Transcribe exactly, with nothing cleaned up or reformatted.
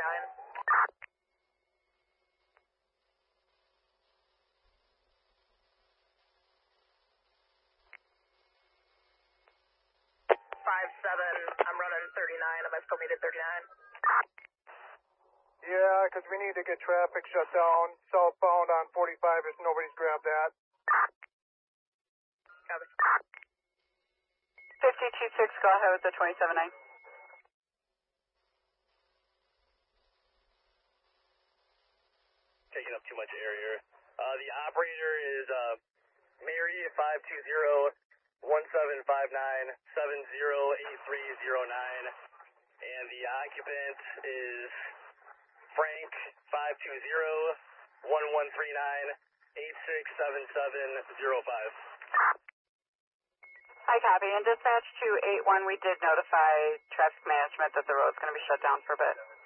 thirty-nine. five seven, I'm running thirty-nine. Am I still needed thirty-nine? Yeah, because we need to get traffic shut down southbound on forty-five if nobody's grabbed that. Copy. fifty-two six, go ahead with the twenty-seven nine. Taking up too much air here. Uh, the operator is uh, Mary five two zero, one seven five nine, seven zero eight three zero nine, and the occupant is Frank five two zero, one one three nine, eight six seven seven zero five. Hi, copy. And dispatch to eight one, we did notify traffic management that the road's going to be shut down for a bit.